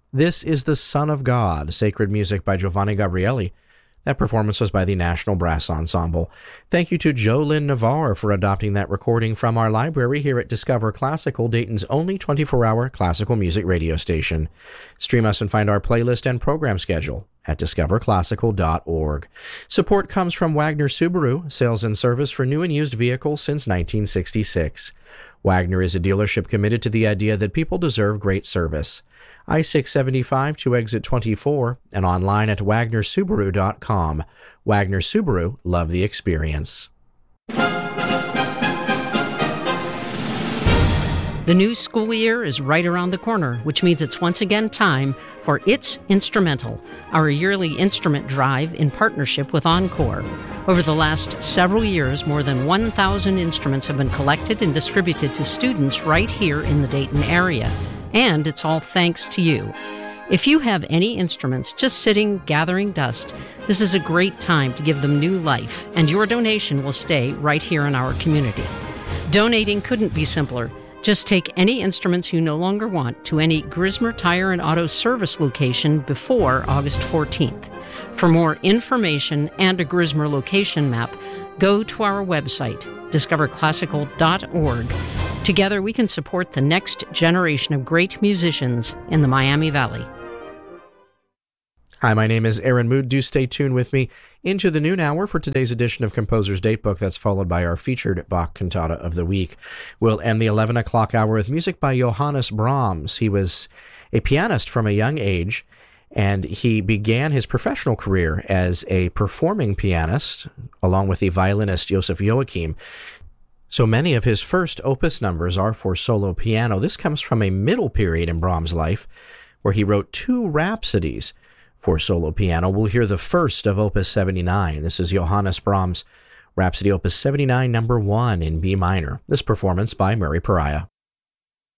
This is the Son of God, sacred music by Giovanni Gabrieli. That performance was by the National Brass Ensemble. Thank you to Jolynn Navarre for adopting that recording from our library here at Discover Classical, Dayton's only 24-hour classical music radio station. Stream us and find our playlist and program schedule at discoverclassical.org. Support comes from Wagner Subaru, sales and service for new and used vehicles since 1966. Wagner is a dealership committed to the idea that people deserve great service. I-675 to exit 24 and online at wagnersubaru.com. Wagner Subaru, love the experience. The new school year is right around the corner, which means it's once again time for It's Instrumental, our yearly instrument drive in partnership with Encore. Over the last several years, more than 1,000 instruments have been collected and distributed to students right here in the Dayton area. And it's all thanks to you. If you have any instruments just sitting, gathering dust, this is a great time to give them new life, and your donation will stay right here in our community. Donating couldn't be simpler. Just take any instruments you no longer want to any Grismer Tire and Auto Service location before August 14th. For more information and a Grismer location map, go to our website, discoverclassical.org. Together we can support the next generation of great musicians in the Miami Valley. Hi, my name is Aaron Mood. Do stay tuned with me into the noon hour for today's edition of Composer's Datebook. That's followed by our featured Bach cantata of the week. We'll end the 11 o'clock hour with music by Johannes Brahms. He was a pianist from a young age, and he began his professional career as a performing pianist, along with the violinist Joseph Joachim. So many of his first opus numbers are for solo piano. This comes from a middle period in Brahms' life, where he wrote 2 rhapsodies for solo piano. We'll hear the first of Opus 79. This is Johannes Brahms' Rhapsody Opus 79, number 1 in B minor. This performance by Murray Pariah.